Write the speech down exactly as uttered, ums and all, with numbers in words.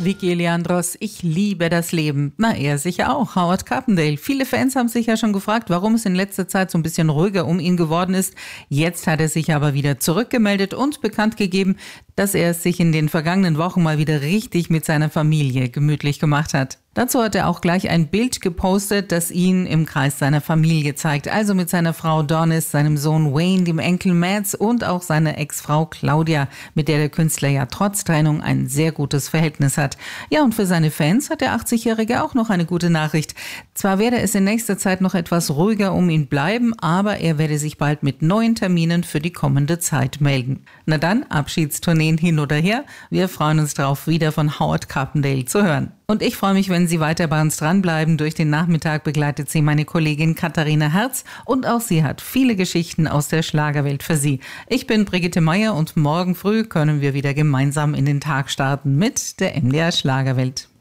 Vicky Leandros, ich liebe das Leben. Na, er sicher auch, Howard Carpendale. Viele Fans haben sich ja schon gefragt, warum es in letzter Zeit so ein bisschen ruhiger um ihn geworden ist. Jetzt hat er sich aber wieder zurückgemeldet und bekannt gegeben, dass er es sich in den vergangenen Wochen mal wieder richtig mit seiner Familie gemütlich gemacht hat. Dazu hat er auch gleich ein Bild gepostet, das ihn im Kreis seiner Familie zeigt. Also mit seiner Frau Donis, seinem Sohn Wayne, dem Enkel Mads und auch seiner Ex-Frau Claudia, mit der der Künstler ja trotz Trennung ein sehr gutes Verhältnis hat. Ja, und für seine Fans hat der achtzigjährige auch noch eine gute Nachricht. Zwar werde es in nächster Zeit noch etwas ruhiger um ihn bleiben, aber er werde sich bald mit neuen Terminen für die kommende Zeit melden. Na dann, Abschiedstourneen hin oder her. Wir freuen uns drauf, wieder von Howard Carpendale zu hören. Und ich freue mich, wenn Sie weiter bei uns dranbleiben. Durch den Nachmittag begleitet Sie meine Kollegin Katharina Herz und auch sie hat viele Geschichten aus der Schlagerwelt für Sie. Ich bin Brigitte Meier und morgen früh können wir wieder gemeinsam in den Tag starten mit der M D R Schlagerwelt.